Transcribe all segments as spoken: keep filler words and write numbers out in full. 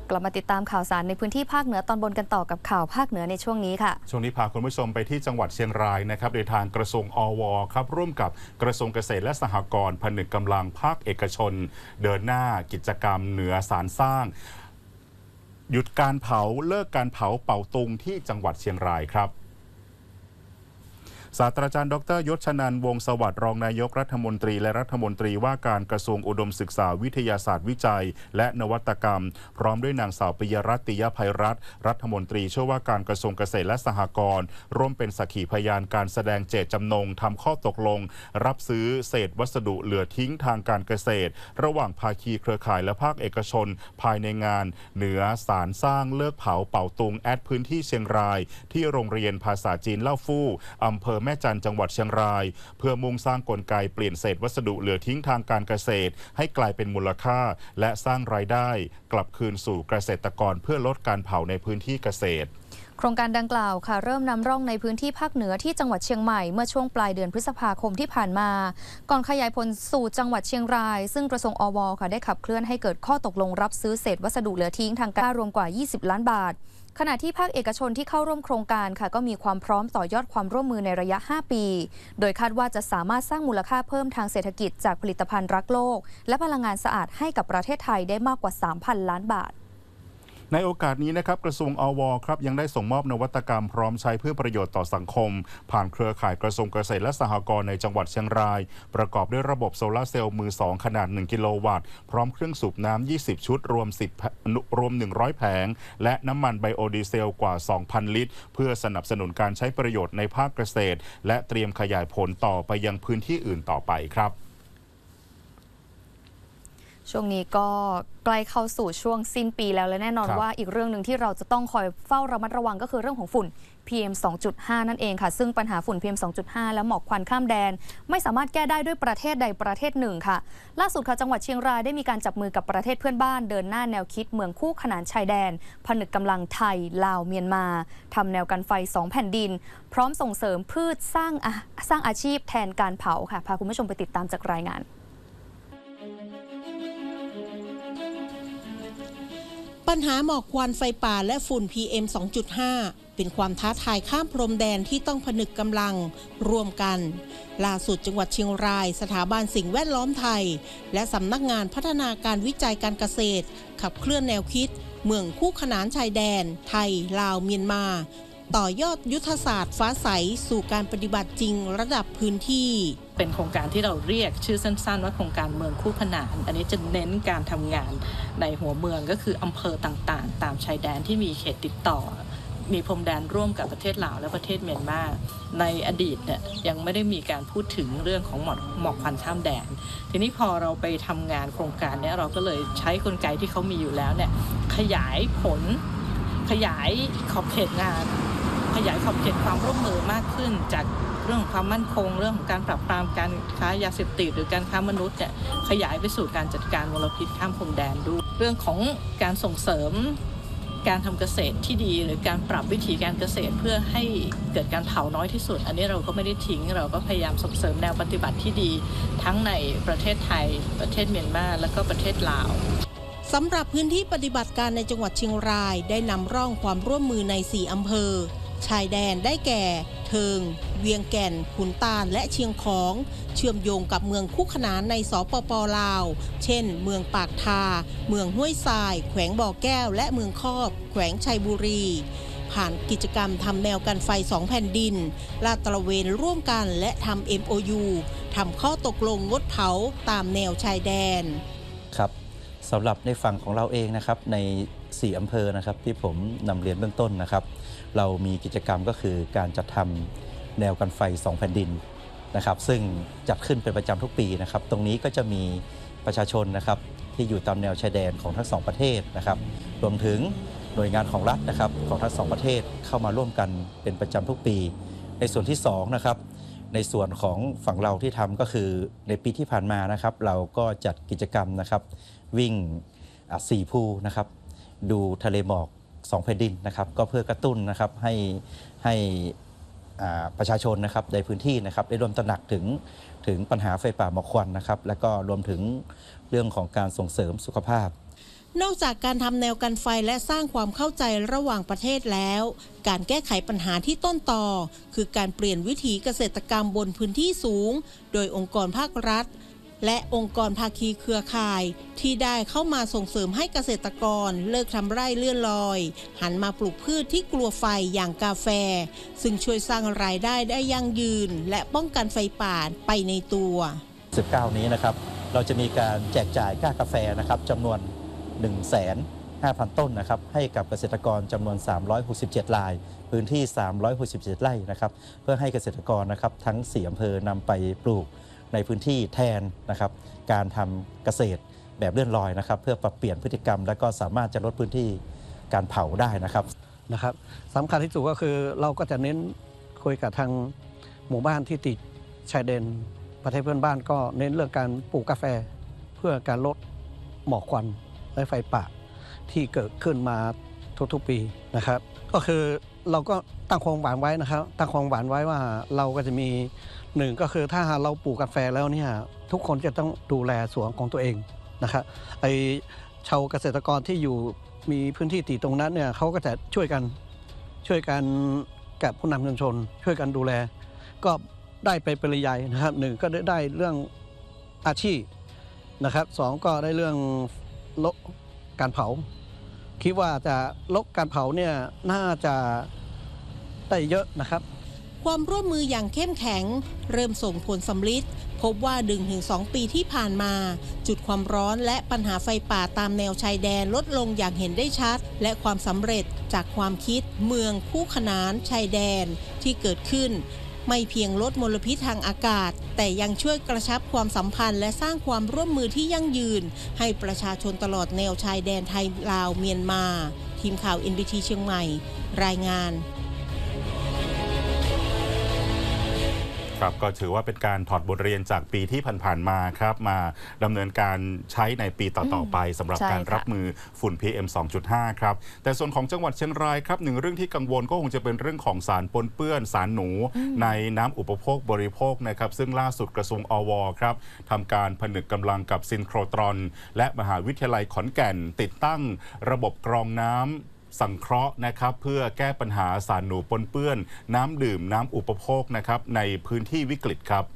กลับมาติดตามข่าวสารในพื้นที่ภาคเหนือตอนบนกันต่อกับข่าวภาคเหนือในช่วงนี้ค่ะช่วงนี้พาคุณผู้ชมไปที่จังหวัดเชียงรายนะครับโดยทางกระทรวงอวครับร่วมกับกระทรวงเกษตรและสหกรณ์ผนึกกำลังภาคเอกชนเดินหน้ากิจกรรมเหนือสารสร้างหยุดการเผาเลิกการเผาเป่าตุงที่จังหวัดเชียงรายครับศาสตราจารย์ดรยศชนันท์วงศ์สวัสดิ์รองนายกรัฐมนตรีและรัฐมนตรีว่าการกระทรวงอุดมศึกษาวิทยาศาสตร์วิจัยและนวัตกรรมพร้อมด้วยนางสาวปิยรัตน์ ติยภัยรัตน์รัฐมนตรีช่วยว่าการกระทรวงเกษตรและสหกรณ์ร่วมเป็นสักขีพยานการแสดงเจตจำนงทำข้อตกลงรับซื้อเศษวัสดุเหลือทิ้งทางการเกษตรระหว่างภาคีเครือข่ายและภาคเอกชนภายในงานเหนือสารสร้างเลิกเผาเป่าตุงแอดพื้นที่เชียงรายที่โรงเรียนภาษาจีนเล่าฟู่อำเภอแม่จันทร์จังหวัดเชียงรายเพื่อมุ่งสร้างกลไกเปลี่ยนเศษวัสดุเหลือทิ้งทางการเกษตรให้กลายเป็นมูลค่าและสร้างรายได้กลับคืนสู่เกษตรกรเพื่อลดการเผาในพื้นที่เกษตรโครงการดังกล่าวค่ะเริ่มนำร่องในพื้นที่ภาคเหนือที่จังหวัดเชียงใหม่เมื่อช่วงปลายเดือนพฤษภาคมที่ผ่านมาก่อนขยายผลสู่จังหวัดเชียงรายซึ่งกระทรวงอวค่ะได้ขับเคลื่อนให้เกิดข้อตกลงรับซื้อเศษวัสดุเหลือทิ้งทางการรวมกว่ายี่สิบล้านบาทขณะที่ภาคเอกชนที่เข้าร่วมโครงการค่ะก็มีความพร้อมต่อยอดความร่วมมือในระยะห้าปีโดยคาดว่าจะสามารถสร้างมูลค่าเพิ่มทางเศรษฐกิจจากผลิตภัณฑ์รักโลกและพลังงานสะอาดให้กับประเทศไทยได้มากกว่า สามพัน ล้านบาทในโอกาสนี้นะครับกระทรวงอวครับยังได้ส่งมอบนวัตกรรมพร้อมใช้เพื่อประโยชน์ต่อสังคมผ่านเครือข่ายกระทรวงเกษตรและสหกรณ์ในจังหวัดเชียงรายประกอบด้วยระบบโซลาร์เซลล์มือสองขนาดหนึ่งกิโลวัตต์พร้อมเครื่องสูบน้ำยี่สิบชุดรวมสิบรวมหนึ่งร้อยแผงและน้ำมันไบโอดีเซลกว่า สองพัน ลิตรเพื่อสนับสนุนการใช้ประโยชน์ในภาคเกษตรและเตรียมขยายผลต่อไปยังพื้นที่อื่นต่อไปครับช่วงนี้ก็ใกล้เข้าสู่ช่วงสิ้นปีแล้วและแน่นอนว่าอีกเรื่องหนึ่งที่เราจะต้องคอยเฝ้าระมัดระวังก็คือเรื่องของฝุ่น พี เอ็ม สองจุดห้า นั่นเองค่ะซึ่งปัญหาฝุ่น พี เอ็ม สองจุดห้า และหมอกควันข้ามแดนไม่สามารถแก้ได้ด้วยประเทศใดประเทศหนึ่งค่ะล่าสุดค่ะจังหวัดเชียงรายได้มีการจับมือกับประเทศเพื่อนบ้านเดินหน้าแนวคิดเมืองคู่ขนานชายแดนผนึกกำลังไทยลาวเมียนมาทำแนวกันไฟสองแผ่นดินพร้อมส่งเสริมพืชสร้างสร้างอาชีพแทนการเผาค่ะพาคุณผู้ชมไปติดตามจากรายงานปัญหาหมอกควันไฟป่าและฝุ่น พี เอ็ม สองจุดห้า เป็นความท้าทายข้ามพรมแดนที่ต้องผนึกกำลังร่วมกันล่าสุดจังหวัดเชียงรายสถาบันสิ่งแวดล้อมไทยและสำนักงานพัฒนาการวิจัยการเกษตรขับเคลื่อนแนวคิดเมืองคู่ขนานชายแดนไทยลาวเมียนมาต่อยอดยุทธศาสตร์ฟ้าใสสู่การปฏิบัติจริงระดับพื้นที่เป็นโครงการที่เราเรียกชื่อสั้นๆว่าโครงการเมืองคู่ขนานอันนี้จะเน้นการทำงานในหัวเมืองก็คืออำเภอต่างๆตามชายแดนที่มีเขตติดต่อมีพรมแดนร่วมกับประเทศลาวและประเทศเมียนมาในอดีตเนี่ยยังไม่ได้มีการพูดถึงเรื่องของหมอกหมอกควันข้ามแดนทีนี้พอเราไปทำงานโครงการนี้เราก็เลยใช้กลไกที่เขามีอยู่แล้วเนี่ยขยายผลขยายขอบเขตงานขยายขอบเขตความร่วมมือมากขึ้นจากเรื่องของความมั่นคงเรื่องของการปราบปรามการค้ายาเสพติดหรือการค้ามนุษย์เนี่ยขยายไปสู่การจัดการมลพิษข้ามพรมแดนด้วยเรื่องของการส่งเสริมการทำเกษตรที่ดีหรือการปรับวิธีการเกษตรเพื่อให้เกิดการเผาน้อยที่สุดอันนี้เราก็ไม่ได้ทิ้งเราก็พยายามส่งเสริมแนวปฏิบัติที่ดีทั้งในประเทศไทยประเทศเมียนมาและก็ประเทศลาวสำหรับพื้นที่ปฏิบัติการในจังหวัดเชียงรายได้นำร่องความร่วมมือในสี่อำเภอชายแดนได้แก่เทิงเวียงแก่นขุนตาลและเชียงของเชื่อมโยงกับเมืองคู่ขนานในสปป.ลาวเช่นเมืองปากทาเมืองห้วยทรายแขวงบ่อแก้วและเมืองคอบแขวงชัยบุรีผ่านกิจกรรมทำแนวกันไฟสองแผ่นดินลาดตระเวนร่วมกันและทำ เอ็ม โอ ยู ทำข้อตกลงงดเผาตามแนวชายแดนครับสำหรับในฝั่งของเราเองนะครับในสี่อำเภอนะครับที่ผมนำเรียนเบื้องต้นนะครับเรามีกิจกรรมก็คือการจัดทำแนวกันไฟสองแผ่นดินนะครับซึ่งจัดขึ้นเป็นประจำทุกปีนะครับตรงนี้ก็จะมีประชาชนนะครับที่อยู่ตามแนวชายแดนของทั้งสองประเทศนะครับรวมถึงหน่วยงานของรัฐนะครับของทั้งสองประเทศเข้ามาร่วมกันเป็นประจำทุกปีในส่วนที่สองนะครับในส่วนของฝั่งเราที่ทำก็คือในปีที่ผ่านมานะครับเราก็จัดกิจกรรมนะครับวิ่งสี่ภูนะครับดูทะเลหมอกสองแผ่นดินนะครับก็เพื่อกระตุ้นนะครับให้ให้ประชาชนนะครับในพื้นที่นะครับได้ร่วมตระหนักถึงถึงปัญหาไฟป่าหมอกควันนะครับและก็รวมถึงเรื่องของการส่งเสริมสุขภาพนอกจากการทำแนวกันไฟและสร้างความเข้าใจระหว่างประเทศแล้วการแก้ไขปัญหาที่ต้นตอคือการเปลี่ยนวิถีเกษตรกรรมบนพื้นที่สูงโดยองค์กรภาครัฐและองค์กรภาคีเครือข่ายที่ได้เข้ามาส่งเสริมให้เกษตรกรเลิกทำไร่เลื่อนลอยหันมาปลูกพืชที่กลัวไฟอย่างกาแฟซึ่งช่วยสร้างรายได้ได้ยั่งยืนและป้องกันไฟป่าไปในตัวสิบเก้านี้นะครับเราจะมีการแจกจ่ายก้ากาแฟนะครับจำนวน หนึ่งแสนห้าพัน ต้นนะครับให้กับเกษตรกรจำนวนสามร้อยหกสิบเจ็ดรายพื้นที่สามร้อยหกสิบเจ็ดไร่นะครับเพื่อให้เกษตรกรนะครับทั้งสี่อำเภอนำไปปลูกในพื้นที่แทนนะครับการทำเกษตรแบบเลื่อนลอยนะครับเพื่อปรับเปลี่ยนพฤติกรรมและก็สามารถจะลดพื้นที่การเผาได้นะครับนะครับสำคัญที่สุดก็คือเราก็จะเน้นคุยกับทางหมู่บ้านที่ติดชายแดนประเทศเพื่อนบ้านก็เน้นเรื่องการปลูกกาแฟเพื่อการลดหมอกควันและไฟป่าที่เกิดขึ้นมาทุกๆปีนะครับก็คือเราก็ตั้งความหวังไว้นะครับตั้งความหวังไว้ว่าเราก็จะมีหนึ่งก็คือถ้าเราปลูกกาแฟแล้วเนี่ยทุกคนจะต้องดูแลสวนของตัวเองนะครับไอชาวเกษตรกรที่อยู่มีพื้นที่ติดตรงนั้นเนี่ยเขาก็จะช่วยกันช่วยกันกับผู้นำชุมชนช่วยกันดูแลก็ได้ไปปริยายนะครับหนึ่งก็ได้ได้เรื่องอาชีพนะครับสองก็ได้เรื่องลดการเผาคิดว่าจะลดการเผาเนี่ยน่าจะได้เยอะนะครับความร่วมมืออย่างเข้มแข็งเริ่มส่งผลสำลิดพบว่า หนึ่งถึงสอง ปีที่ผ่านมาจุดความร้อนและปัญหาไฟป่าตามแนวชายแดนลดลงอย่างเห็นได้ชัดและความสำเร็จจากความคิดเมืองคู่ขนานชายแดนที่เกิดขึ้นไม่เพียงลดมลพิษทางอากาศแต่ยังช่วยกระชับความสัมพันธ์และสร้างความร่วมมือที่ยั่งยืนให้ประชาชนตลอดแนวชายแดนไทยลาวเมียนมาทีมข่าว เอ็น บี ที เชียงใหม่รายงานครับก็ถือว่าเป็นการถอดบทเรียนจากปีที่ผ่านๆมาครับมาดำเนินการใช้ในปีต่อๆไปสำหรับการรับมือฝุ่น พี เอ็ม สองจุดห้า ครับแต่ส่วนของจังหวัดเชียงรายครับหนึ่งเรื่องที่กังวลก็คงจะเป็นเรื่องของสารปนเปื้อนสารหนูในน้ำอุปโภคบริโภคนะครับซึ่งล่าสุดกระทรวงอวครับทำการผนึกกำลังกับซินโครตรอนและมหาวิทยาลัยขอนแก่นติดตั้งระบบกรองน้ำสังเคราะห์นะครับเพื่อแก้ปัญหาสารหนูปนเปื้อนน้ำดื่มน้ำอุปโภคนะครับในพื้นที่วิกฤตครับ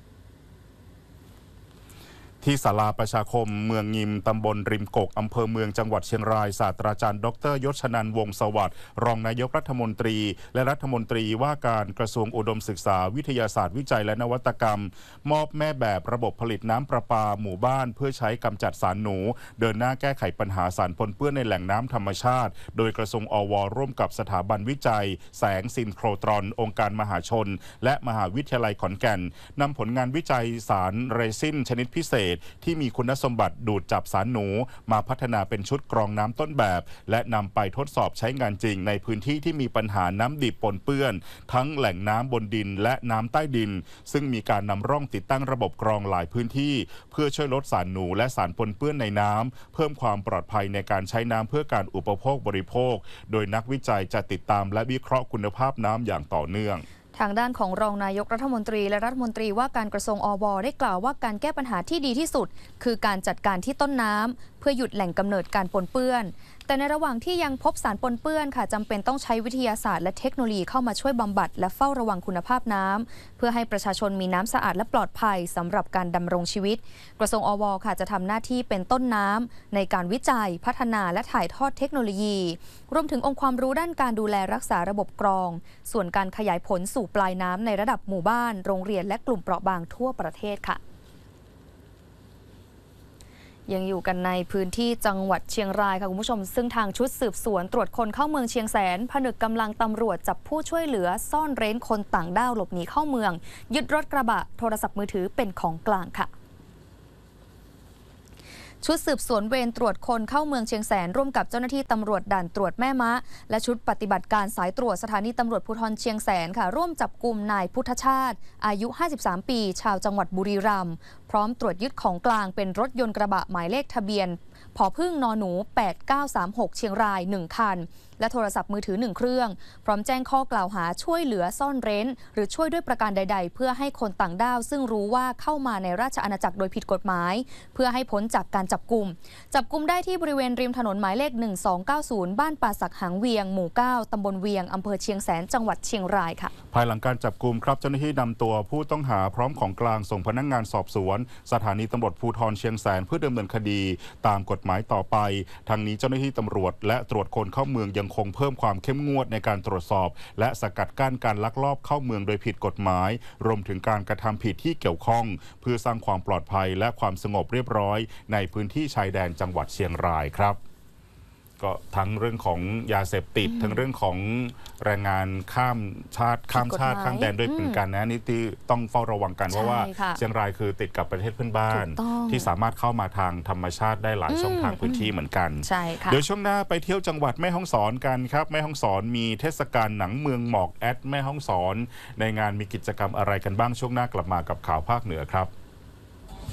ที่ศาลาประชาคมเมืองงิมตำบลริมกกอำเภอเมืองจังหวัดเชียงรายศาสตราจารย์ดรยศนันท์วงศ์สวัสดิ์รองนายกรัฐมนตรีและรัฐมนตรีว่าการกระทรวงอุดมศึกษาวิทยาศาสตร์วิจัยและนวัตกรรมมอบแม่แบบระบบผลิตน้ำประปาหมู่บ้านเพื่อใช้กำจัดสารหนูเดินหน้าแก้ไขปัญหาสารปนเปื้อนในแหล่งน้ำธรรมชาติโดยกระทรวงอวร่วมกับสถาบันวิจัยแสงซินโครตรอนองค์การมหาชนและมหาวิทยาลัยขอนแก่นนำผลงานวิจัยสารเรซินชนิดพิเศษที่มีคุณสมบัติดูดจับสารหนูมาพัฒนาเป็นชุดกรองน้ำต้นแบบและนำไปทดสอบใช้งานจริงในพื้นที่ที่มีปัญหาน้ำดิบปนเปื้อนทั้งแหล่งน้ำบนดินและน้ำใต้ดินซึ่งมีการนำร่องติดตั้งระบบกรองหลายพื้นที่เพื่อช่วยลดสารหนูและสารปนเปื้อนในน้ำเพิ่มความปลอดภัยในการใช้น้ำเพื่อการอุปโภคบริโภคโดยนักวิจัยจะติดตามและวิเคราะห์คุณภาพน้ำอย่างต่อเนื่องทางด้านของรองนายกรัฐมนตรีและรัฐมนตรีว่าการกระทรวงอวได้กล่าวว่าการแก้ปัญหาที่ดีที่สุดคือการจัดการที่ต้นน้ำเพื่อหยุดแหล่งกำเนิดการปนเปื้อนแต่ในระหว่างที่ยังพบสารปนเปื้อนค่ะจำเป็นต้องใช้วิทยาศาสตร์และเทคโนโลยีเข้ามาช่วยบำบัดและเฝ้าระวังคุณภาพน้ำเพื่อให้ประชาชนมีน้ำสะอาดและปลอดภัยสำหรับการดำรงชีวิตกระทรวงอวค่ะจะทำหน้าที่เป็นต้นน้ำในการวิจัยพัฒนาและถ่ายทอดเทคโนโลยีรวมถึงองค์ความรู้ด้านการดูแลรักษาระบบกรองส่วนการขยายผลสู่ปลายน้ำในระดับหมู่บ้านโรงเรียนและกลุ่มเปราะบางทั่วประเทศค่ะยังอยู่กันในพื้นที่จังหวัดเชียงรายค่ะคุณผู้ชมซึ่งทางชุดสืบสวนตรวจคนเข้าเมืองเชียงแสนผนึกกำลังตำรวจจับผู้ช่วยเหลือซ่อนเร้นคนต่างด้าวหลบหนีเข้าเมืองยึดรถกระบะโทรศัพท์มือถือเป็นของกลางค่ะชุดสืบสวนเวรตรวจคนเข้าเมืองเชียงแสนร่วมกับเจ้าหน้าที่ตำรวจด่านตรวจแม่มะและชุดปฏิบัติการสายตรวจสถานีตำรวจภูธรเชียงแสนค่ะร่วมจับกุมนายพุทธชาติอายุห้าสิบสามปีชาวจังหวัดบุรีรัมย์พร้อมตรวจยึดของกลางเป็นรถยนต์กระบะหมายเลขทะเบียนผอพึ่งนหนูแปดเก้าสามหกเชียงรายหนึ่งคันและโทรศัพท์มือถือหนึ่งเครื่องพร้อมแจ้งข้อกล่าวหาช่วยเหลือซ่อนเร้นหรือช่วยด้วยประการใดๆเพื่อให้คนต่างด้าวซึ่งรู้ว่าเข้ามาในราชอาณาจักรโดยผิดกฎหมายเพื่อให้พ้นจากการจับกุมจับกุมได้ที่บริเวณริมถนนหมายเลขหนึ่งสองเก้าศูนย์บ้านป่าสักหางเวียงหมู่เก้าตำบลเวียงอำเภอเชียงแสนจังหวัดเชียงรายค่ะภายหลังการจับกุมครับเจ้าหน้าที่นำตัวผู้ต้องหาพร้อมของกลางส่งพนักงานสอบสวนสถานีตำรวจภูธรเชียงแสนเพื่อดำเนินคดีตามกฎหมายต่อไปทางนี้เจ้าหน้าที่ตำรวจและตรวจคนเข้าเมืองยังคงเพิ่มความเข้มงวดในการตรวจสอบและสกัดกั้นการลักลอบเข้าเมืองโดยผิดกฎหมายรวมถึงการกระทำผิดที่เกี่ยวข้องเพื่อสร้างความปลอดภัยและความสงบเรียบร้อยในพื้นที่ชายแดนจังหวัดเชียงรายครับก็ทั้งเรื่องของยาเสพติดทั้งเรื่องของแรงงานข้ามชาติข้ามชาติข้ามแดนด้วยเหมือนกันนะนี่ที่ต้องเฝ้าระวังกันเพราะว่าเชียงรายคือติดกับประเทศเพื่อนบ้านที่สามารถเข้ามาทางธรรมชาติได้หลายช่องทางพื้นที่เหมือนกันใช่ค่ะเดี๋ยวช่วงหน้าไปเที่ยวจังหวัดแม่ฮ่องสอนกันครับแม่ฮ่องสอนมีเทศกาลหนังเมืองหมอกแอดแม่ฮ่องสอนในงานมีกิจกรรมอะไรกันบ้างช่วงหน้ากลับมากับข่าวภาคเหนือครับ